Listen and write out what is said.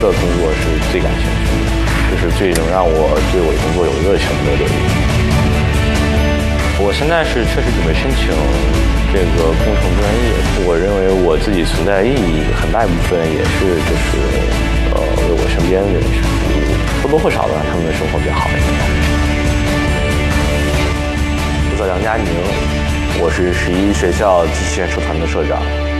的工作是最感兴趣的，这是最能让我对我的工作有热情的原因。我现在是确实准备申请这个工程专业，我认为我自己存在意义很大一部分也是为我身边的人士服务，或多或少的让他们的生活变好一点。我叫梁佳宁，我是11学校机器人社团的社长。